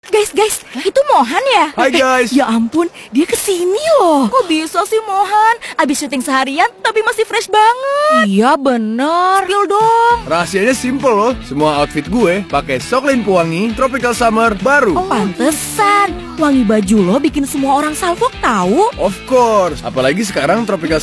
Guys, itu Mohan ya? Hai guys. Ya ampun, dia kesini loh. Kok bisa sih Mohan? Abis syuting seharian tapi masih fresh banget. Iya bener. Spill dong. Rahasianya simple loh. Semua outfit gue pakai Soklin pewangi Tropical Summer baru. Oh, pantesan. Wangi baju lo bikin semua orang salfok tahu. Of course. Apalagi sekarang Tropical